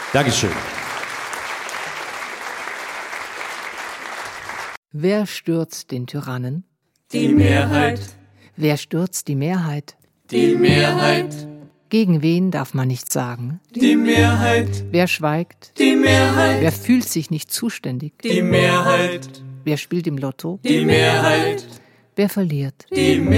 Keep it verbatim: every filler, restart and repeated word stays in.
Dankeschön. Wer stürzt den Tyrannen? Die Mehrheit. Wer stürzt die Mehrheit? Die Mehrheit. Gegen wen darf man nichts sagen? Die Mehrheit. Wer schweigt? Die Mehrheit. Wer fühlt sich nicht zuständig? Die Mehrheit. Wer spielt im Lotto? Die Mehrheit. Wer verliert? Die Mehrheit.